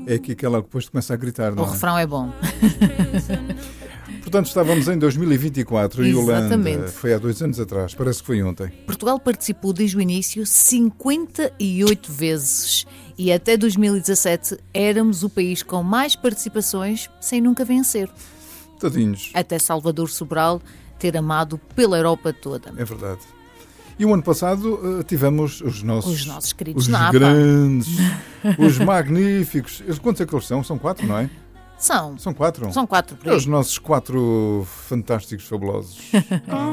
É aqui que ela depois começa a gritar, não O é? refrão é bom. Portanto, estávamos em 2024 e Holanda Exatamente. foi há 2 anos atrás, parece que foi ontem. Portugal participou desde o início 58 vezes e até 2017 éramos o país com mais participações sem nunca vencer. Tadinhos, Até Salvador Sobral ter amado pela Europa toda. é verdade. E o ano passado tivemos os nossos Queridos os Napa. grandes, os magníficos. Quantos é que eles são? São 4, não é? São São 4? 4 por aí. Os nossos 4 fantásticos fabulosos.